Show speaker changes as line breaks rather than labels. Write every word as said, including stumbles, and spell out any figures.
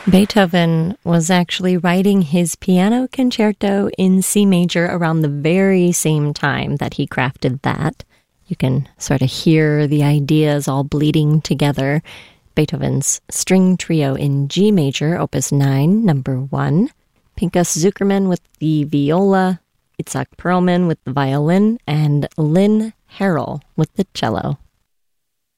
Beethoven was actually writing his piano concerto in C major around the very same time that he crafted that. You can sort of hear the ideas all bleeding together. Beethoven's String Trio in G major, opus nine, number one. Pinchas Zukerman with the viola, Itzhak Perlman with the violin, and Lynn Harrell with the cello.